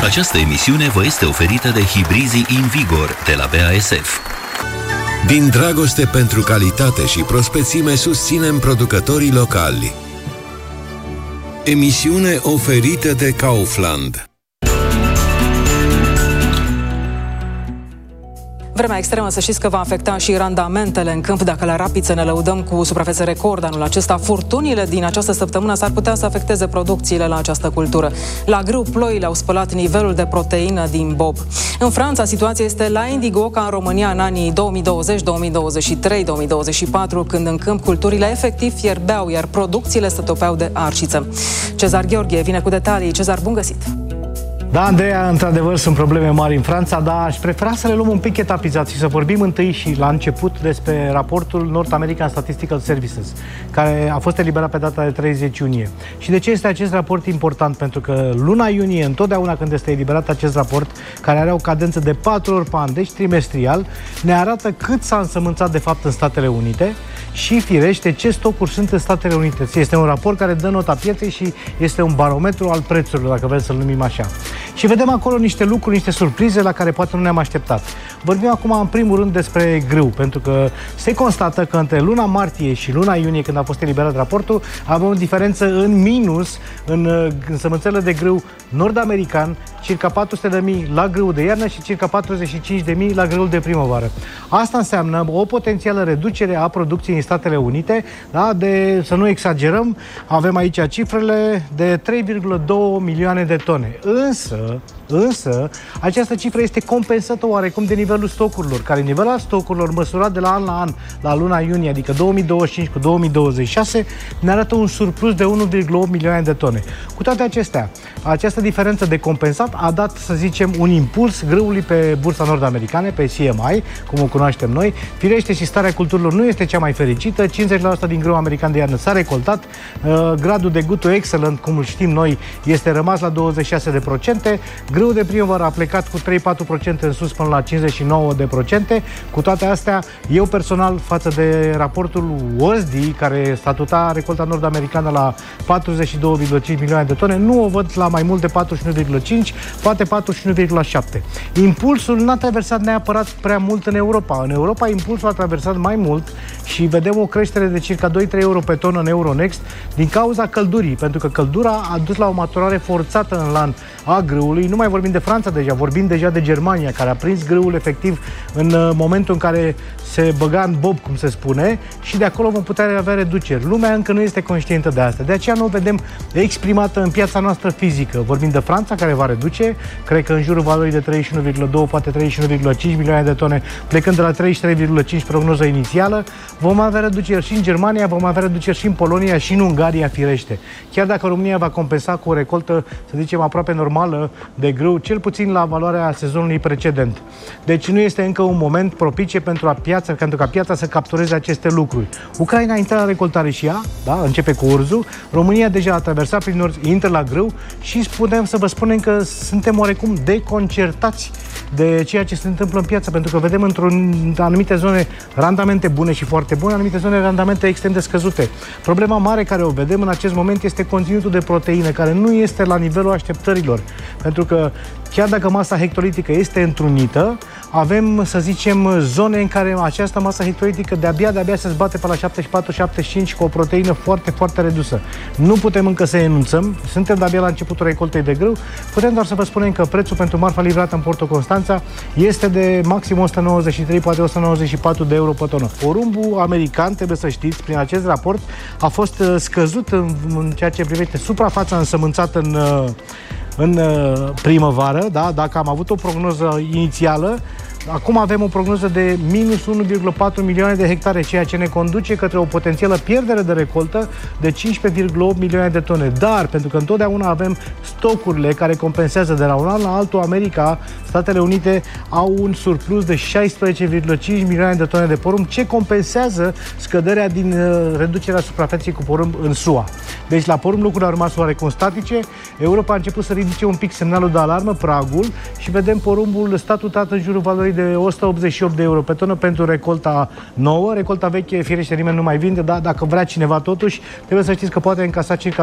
Această emisiune vă este oferită de hibrizii InVigor de la BASF. Din dragoste pentru calitate și prospețime susținem producătorii locali. Emisiune oferită de Kaufland. Vremea extremă, să știți că va afecta și randamentele în câmp. Dacă la Rapiță ne lăudăm cu suprafețe record anul acesta, furtunile din această săptămână s-ar putea să afecteze producțiile la această cultură. La grâu, ploile au spălat nivelul de proteină din bob. În Franța, situația este la indigo ca în România în anii 2020, 2023, 2024, când în câmp culturile efectiv fierbeau, iar producțiile se topeau de arșiță. Cezar Gheorghe vine cu detalii. Cezar, bun găsit! Da, Andreea, într-adevăr sunt probleme mari în Franța, dar aș prefera să le luăm un pic etapizat și să vorbim întâi și la început despre raportul North American Statistical Services, care a fost eliberat pe data de 30 iunie. Și de ce este acest raport important? Pentru că luna iunie, întotdeauna când este eliberat acest raport, care are o cadență de 4 ori pe an, deci trimestrial, ne arată cât s-a însămânțat de fapt în Statele Unite și, firește, ce stocuri sunt în Statele Unite. Este un raport care dă nota pieței și este un barometru al prețurilor, dacă vrem să-l numim așa. Și vedem acolo niște lucruri, niște surprize la care poate nu ne-am așteptat. Vorbim acum în primul rând despre grâu, pentru că se constată că între luna martie și luna iunie, când a fost eliberat raportul, avem o diferență în minus în sămânțele de grâu nord-american, circa 400.000 la grâu de iarnă și circa 45.000 la grâul de primăvară. Asta înseamnă o potențială reducere a producției în Statele Unite, da? Să nu exagerăm, avem aici cifrele de 3,2 milioane de tone. Însă, această cifră este compensată oarecum de nivelul stocurilor, care nivelul stocurilor măsurat de la an la an, la luna iunie, adică 2025 cu 2026, ne arată un surplus de 1,8 milioane de tone. Cu toate acestea, această diferență de compensat a dat, să zicem, un impuls grâului pe bursa nord-americane, pe CMI, cum o cunoaștem noi. Firește, și starea culturilor nu este cea mai fericită, 50% din grâu american de iarnă s-a recoltat, gradul de gusto excellent, cum îl știm noi, este rămas la 26%, grâul de primăvară a plecat cu 3-4% în sus până la 59%. Cu toate astea, eu personal, față de raportul WOSDI, care statuta recolta nord-americană la 42,5 milioane de tone, nu o văd la mai mult de 41,5, poate 41,7. Impulsul n-a traversat neapărat prea mult în Europa. În Europa impulsul a traversat mai mult și vedem o creștere de circa 2-3 euro pe tonă în Euronext din cauza căldurii, pentru că căldura a dus la o maturare forțată în lan a grâului. Nu mai vorbim de Franța deja, vorbim deja de Germania, care a prins grâul efectiv în momentul în care se băga în bob, cum se spune, și de acolo vom putea avea reduceri. Lumea încă nu este conștientă de asta. De aceea nu o vedem exprimată în piața noastră fizică. Vorbim de Franța, care va reduce, cred că în jurul valorii de 31,2, poate 31,5 milioane de tone, plecând de la 33,5 prognoză inițială. Vom avea reduceri și în Germania, vom avea reduceri și în Polonia și în Ungaria, firește. Chiar dacă România va compensa cu o recoltă, să zicem, aproape normală de grâu, cel puțin la valoarea sezonului precedent. Deci nu este încă un moment propice pentru ca piața să captureze aceste lucruri. Ucraina a intrat la recoltare și ea, da? Începe cu urzul. România deja a traversat prin nord, intră la grâu și putem să vă spunem că suntem oarecum deconcertați de ceea ce se întâmplă în piață, pentru că vedem anumite zone randamente bune și foarte bune, anumite zone randamente extrem de scăzute. Problema mare care o vedem în acest moment este conținutul de proteine, care nu este la nivelul așteptărilor, pentru că chiar dacă masa hectolitică este întrunită, avem, să zicem, zone în care această masă hectolitică de-abia se zbate pe la 74-75 cu o proteină foarte, foarte redusă. Nu putem încă să enunțăm, suntem de-abia la începutul recoltei de grâu, putem doar să vă spunem că prețul pentru marfa livrată în Porto Constanța este de maxim 193, poate 194 de euro pe tonă. Porumbul american, trebuie să știți, prin acest raport, a fost scăzut în ceea ce privește suprafața însămânțată în primăvară, da? Dacă am avut o prognoză inițială, acum avem o prognoză de minus 1,4 milioane de hectare, ceea ce ne conduce către o potențială pierdere de recoltă de 15,8 milioane de tone. Dar, pentru că întotdeauna avem stocurile care compensează de la un an la altul, America, Statele Unite au un surplus de 16,5 milioane de tone de porumb, ce compensează scăderea din reducerea suprafeței cu porumb în SUA. Deci la porumb lucrurile au rămas oarecum statice. Europa a început să ridice un pic semnalul de alarmă, pragul, și vedem porumbul statutat în jurul valorii de 188 de euro pe tonă pentru recolta nouă. Recolta veche, firește, nimeni nu mai vinde, dar dacă vrea cineva totuși, trebuie să știți că poate încasa circa